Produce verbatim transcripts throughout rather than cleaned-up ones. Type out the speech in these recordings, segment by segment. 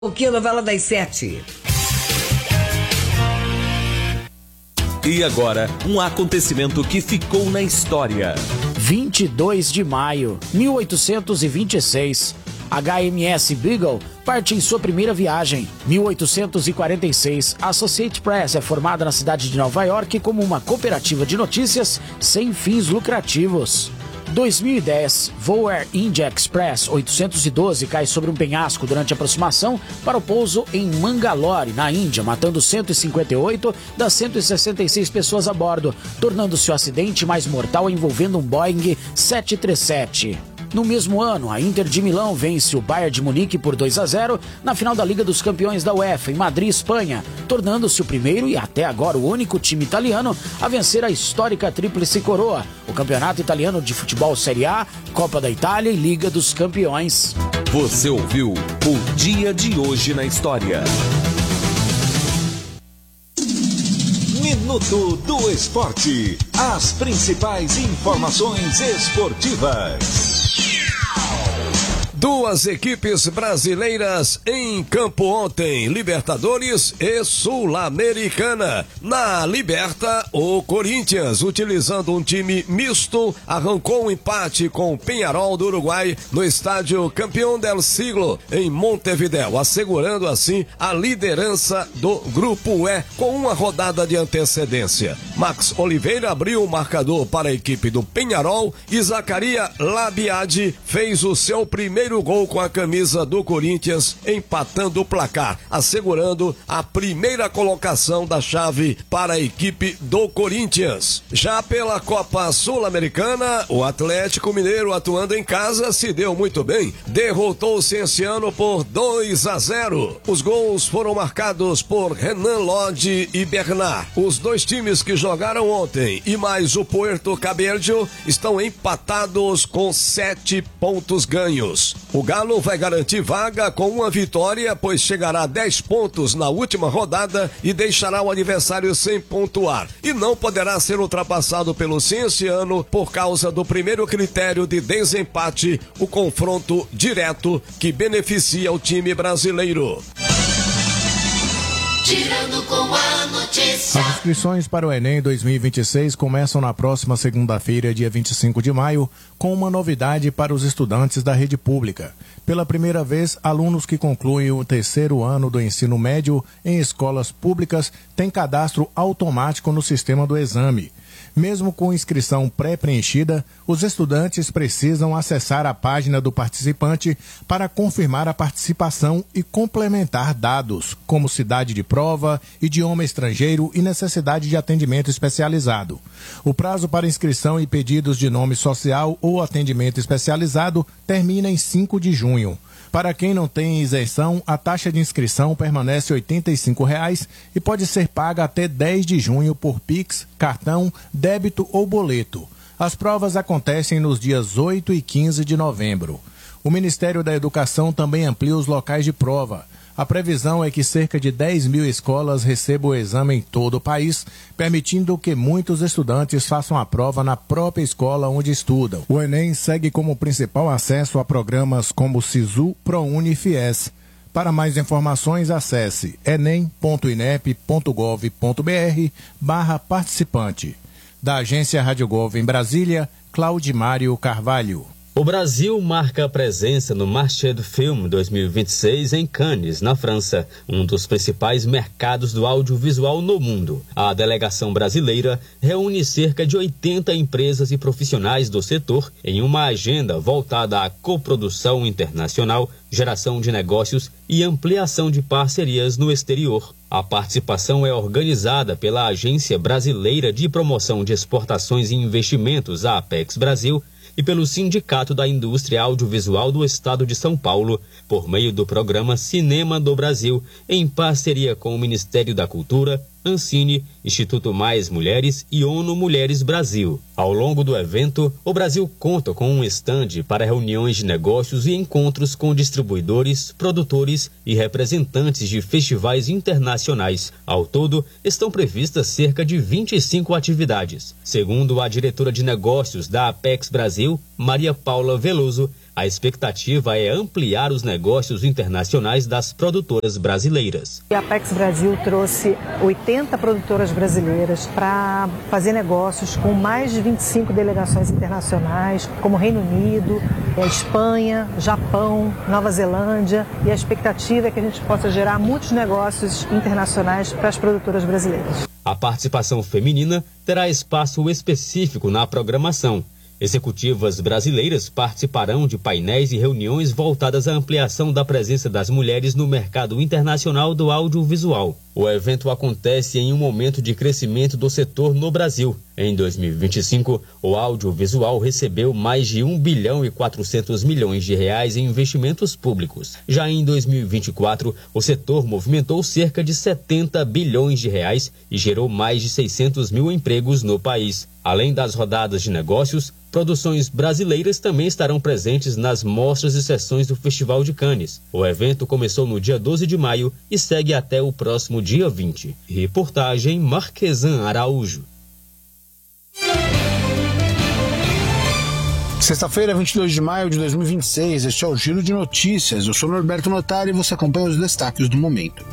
O que? Novela das sete. E agora, um acontecimento que ficou na história. vinte e dois de maio, mil oitocentos e vinte e seis. H M S Beagle parte em sua primeira viagem. mil oitocentos e quarenta e seis, a Associated Press é formada na cidade de Nova York como uma cooperativa de notícias sem fins lucrativos. dois mil e dez, voo Air India Express oitocentos e doze cai sobre um penhasco durante a aproximação para o pouso em Mangalore, na Índia, matando cento e cinquenta e oito das cento e sessenta e seis pessoas a bordo, tornando-se o acidente mais mortal envolvendo um Boeing sete trinta e sete. No mesmo ano, a Inter de Milão vence o Bayern de Munique por dois a zero na final da Liga dos Campeões da UEFA em Madrid, Espanha, tornando-se o primeiro e até agora o único time italiano a vencer a histórica Tríplice Coroa, o Campeonato Italiano de Futebol Série A, Copa da Itália e Liga dos Campeões. Você ouviu o Dia de Hoje na História. Minuto do Esporte. As principais informações esportivas. Duas equipes brasileiras em campo ontem, Libertadores e Sul-Americana. Na Liberta, o Corinthians, utilizando um time misto, arrancou um empate com o Peñarol do Uruguai no estádio Campeão del Siglo, em Montevidéu, assegurando assim a liderança do Grupo E com uma rodada de antecedência. Max Oliveira abriu o marcador para a equipe do Peñarol e Zacaria Labiade fez o seu primeiro gol com a camisa do Corinthians, empatando o placar, assegurando a primeira colocação da chave para a equipe do Corinthians. Já pela Copa Sul-Americana, o Atlético Mineiro, atuando em casa, se deu muito bem, derrotou o Cienciano por dois a zero. Os gols foram marcados por Renan Lodge e Bernard. Os dois times que jogaram ontem e mais o Puerto Cabello estão empatados com sete pontos ganhos. O Galo vai garantir vaga com uma vitória, pois chegará a dez pontos na última rodada e deixará o adversário sem pontuar. E não poderá ser ultrapassado pelo Cienciano por causa do primeiro critério de desempate, o confronto direto que beneficia o time brasileiro. Tirando com a notícia. As inscrições para o Enem dois mil e vinte e seis começam na próxima segunda-feira, dia vinte e cinco de maio, com uma novidade para os estudantes da rede pública. Pela primeira vez, alunos que concluem o terceiro ano do ensino médio em escolas públicas têm cadastro automático no sistema do exame. Mesmo com inscrição pré-preenchida, os estudantes precisam acessar a página do participante para confirmar a participação e complementar dados, como cidade de prova, idioma estrangeiro e necessidade de atendimento especializado. O prazo para inscrição e pedidos de nome social ou atendimento especializado termina em cinco de junho. Para quem não tem isenção, a taxa de inscrição permanece oitenta e cinco reais e pode ser paga até dez de junho por Pix, cartão, débito ou boleto. As provas acontecem nos dias oito e quinze de novembro. O Ministério da Educação também amplia os locais de prova. A previsão é que cerca de dez mil escolas recebam o exame em todo o país, permitindo que muitos estudantes façam a prova na própria escola onde estudam. O Enem segue como principal acesso a programas como Sisu, ProUni e Fies. Para mais informações, acesse enem ponto inep ponto gov ponto br barra participante. Da agência Rádio Gov em Brasília, Claudimário Carvalho. O Brasil marca a presença no Marché du Film dois mil e vinte e seis em Cannes, na França, um dos principais mercados do audiovisual no mundo. A delegação brasileira reúne cerca de oitenta empresas e profissionais do setor em uma agenda voltada à coprodução internacional, geração de negócios e ampliação de parcerias no exterior. A participação é organizada pela Agência Brasileira de Promoção de Exportações e Investimentos, a Apex Brasil, e pelo Sindicato da Indústria Audiovisual do Estado de São Paulo, por meio do programa Cinema do Brasil, em parceria com o Ministério da Cultura, Ancine, Instituto Mais Mulheres e ONU Mulheres Brasil. Ao longo do evento, o Brasil conta com um estande para reuniões de negócios e encontros com distribuidores, produtores e representantes de festivais internacionais. Ao todo, estão previstas cerca de vinte e cinco atividades. Segundo a diretora de negócios da Apex Brasil, Maria Paula Veloso, A expectativa é ampliar os negócios internacionais das produtoras brasileiras. A Apex Brasil trouxe oitenta produtoras brasileiras para fazer negócios com mais de vinte e cinco delegações internacionais, como Reino Unido, Espanha, Japão, Nova Zelândia, e a expectativa é que a gente possa gerar muitos negócios internacionais para as produtoras brasileiras. A participação feminina terá espaço específico na programação. Executivas brasileiras participarão de painéis e reuniões voltadas à ampliação da presença das mulheres no mercado internacional do audiovisual. O evento acontece em um momento de crescimento do setor no Brasil. Em dois mil e vinte e cinco, o audiovisual recebeu mais de um bilhão e quatrocentos milhões de reais em investimentos públicos. Já em dois mil e vinte e quatro, o setor movimentou cerca de setenta bilhões de reais e gerou mais de seiscentos mil empregos no país. Além das rodadas de negócios, produções brasileiras também estarão presentes nas mostras e sessões do Festival de Cannes. O evento começou no dia doze de maio e segue até o próximo dia vinte. Reportagem Marquesan Araújo. Sexta-feira, vinte e dois de maio de dois mil e vinte e seis, este é o Giro de Notícias. Eu sou Norberto Notari e você acompanha os destaques do momento.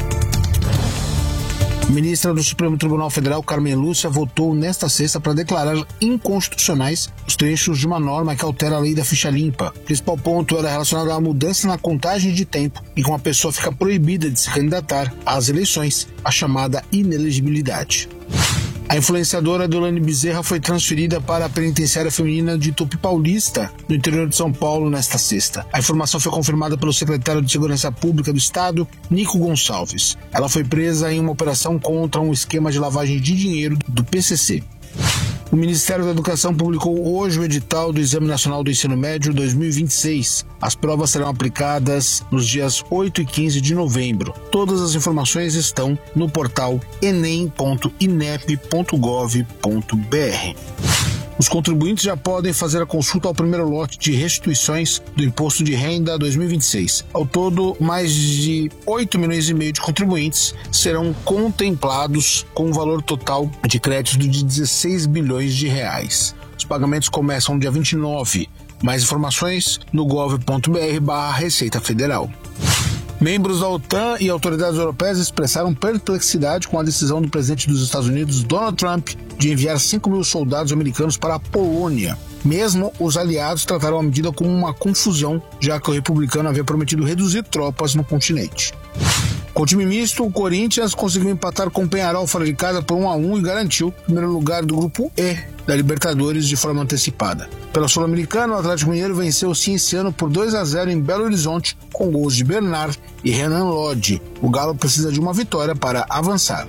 Ministra do Supremo Tribunal Federal, Carmen Lúcia, votou nesta sexta para declarar inconstitucionais os trechos de uma norma que altera a lei da ficha limpa. O principal ponto era relacionado à mudança na contagem de tempo em que uma pessoa fica proibida de se candidatar às eleições, a chamada inelegibilidade. A influenciadora Deolane Bezerra foi transferida para a penitenciária feminina de Tupi Paulista, no interior de São Paulo, nesta sexta. A informação foi confirmada pelo secretário de Segurança Pública do Estado, Nico Gonçalves. Ela foi presa em uma operação contra um esquema de lavagem de dinheiro do P C C. O Ministério da Educação publicou hoje o edital do Exame Nacional do Ensino Médio dois mil e vinte e seis. As provas serão aplicadas nos dias oito e quinze de novembro. Todas as informações estão no portal enem ponto inep ponto gov ponto br. Os contribuintes já podem fazer a consulta ao primeiro lote de restituições do Imposto de Renda dois mil e vinte e seis. Ao todo, mais de oito milhões e meio de contribuintes serão contemplados com um valor total de créditos de dezesseis bilhões de reais. Os pagamentos começam no dia vinte e nove. Mais informações no gov ponto br barra Receita Federal. Membros da OTAN e autoridades europeias expressaram perplexidade com a decisão do presidente dos Estados Unidos, Donald Trump, de enviar cinco mil soldados americanos para a Polônia. Mesmo os aliados trataram a medida como uma confusão, já que o republicano havia prometido reduzir tropas no continente. Com o time misto, o Corinthians conseguiu empatar com o Peñarol fora de casa por um a um e garantiu o primeiro lugar do grupo E da Libertadores de forma antecipada. Pela Sul-Americana, o Atlético Mineiro venceu o Cienciano por dois a zero em Belo Horizonte, com gols de Bernard e Renan Lodge. O Galo precisa de uma vitória para avançar.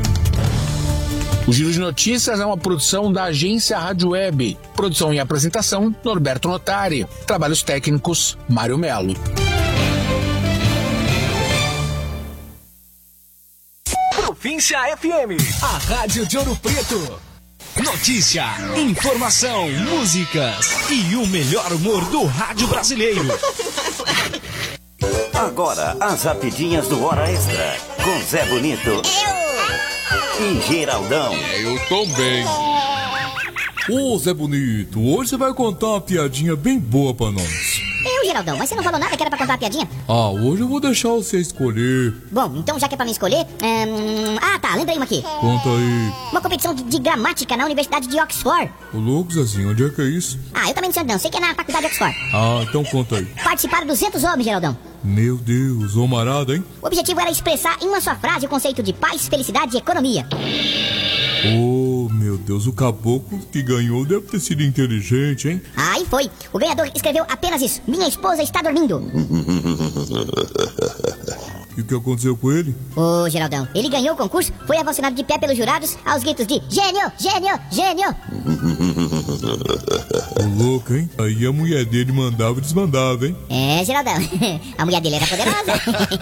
O Giro de Notícias é uma produção da agência Rádio Web. Produção e apresentação, Norberto Notari. Trabalhos técnicos, Mário Melo. Província F M, a rádio de Ouro Preto. Notícia, informação, músicas e o melhor humor do rádio brasileiro. Agora, as rapidinhas do Hora Extra, com Zé Bonito Eu. e Geraldão. Eu também. Ô, Zé Bonito, hoje você vai contar uma piadinha bem boa pra nós. Eu, Geraldão, mas você não falou nada que era pra contar uma piadinha? Ah, hoje eu vou deixar você escolher. Bom, então já que é pra mim escolher... Hum... Ah, tá, lembrei uma aqui. Conta aí. Uma competição de, de gramática na Universidade de Oxford. Ô, louco, Zezinho, onde é que é isso? Ah, eu também não sei não, sei que é na Faculdade de Oxford. Ah, então conta aí. Participaram duzentos homens, Geraldão. Meu Deus, homarada, hein? O objetivo era expressar em uma só frase o conceito de paz, felicidade e economia. Oh, meu Deus, o caboclo que ganhou deve ter sido inteligente, hein? Aí foi. O ganhador escreveu apenas isso. Minha esposa está dormindo. E o que aconteceu com ele? Ô, oh, Geraldão, ele ganhou o concurso, foi avançado de pé pelos jurados aos gritos de gênio, gênio, gênio. Ô, louco, hein? Aí a mulher dele mandava e desmandava, hein? É, Geraldão, a mulher dele era poderosa.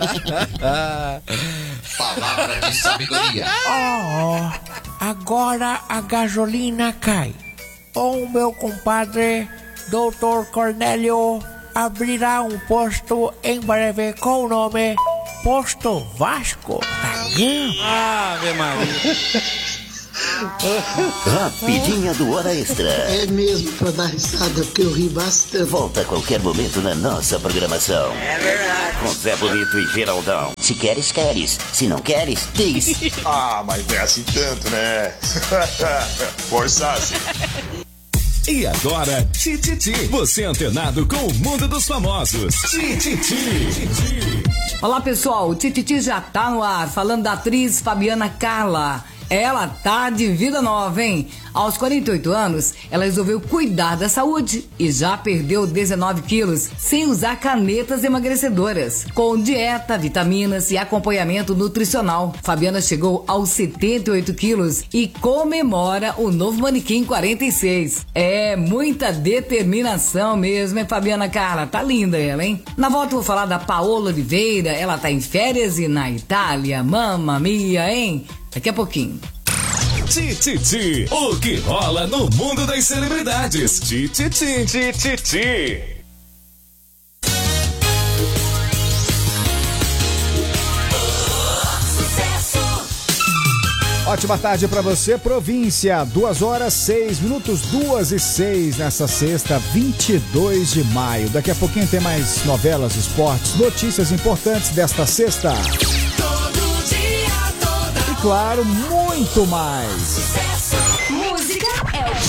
Palavra de sabedoria. Oh, agora a gasolina cai. O meu compadre, doutor Cornélio, abrirá um posto em breve com o nome Posto Vasco da Gama. Ave Maria. Rapidinha do Hora Extra. É mesmo pra dar risada, porque eu ri bastante. Volta a qualquer momento na nossa programação. É verdade. Com Zé Bonito e Geraldão. Se queres, queres. Se não queres, diz. Ah, mas não é assim tanto, né? Forçasse. E agora, Tititi. Você é antenado com o mundo dos famosos. Tititi. Olá, pessoal. O Tititi já tá no ar, falando da atriz Fabiana Carla. Ela tá de vida nova, hein? Aos quarenta e oito anos, ela resolveu cuidar da saúde e já perdeu dezenove quilos sem usar canetas emagrecedoras. Com dieta, vitaminas e acompanhamento nutricional, Fabiana chegou aos setenta e oito quilos e comemora o novo manequim quarenta e seis. É muita determinação mesmo, hein, Fabiana Carla? Tá linda ela, hein? Na volta eu vou falar da Paola Oliveira. Ela tá em férias e na Itália. Mamma mia, hein? Daqui a pouquinho. Tititi, o que rola no mundo das celebridades. Tititi, tititi. Ótima tarde pra você, província. Duas horas, seis minutos, duas e seis nessa sexta, vinte e dois de maio. Daqui a pouquinho tem mais novelas, esportes, notícias importantes desta sexta. Claro, muito mais. Música é o